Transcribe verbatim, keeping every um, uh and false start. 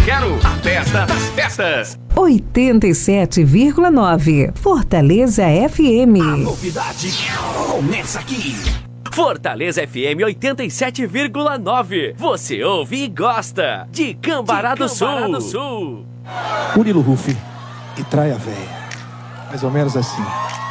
quero a festa das festas. oitenta e sete vírgula nove Fortaleza F M. A novidade começa aqui. Fortaleza F M oitenta e sete vírgula nove. Você ouve e gosta de Cambará do Sul. Murilo Rufi e Trai a Véia. Mais ou menos assim.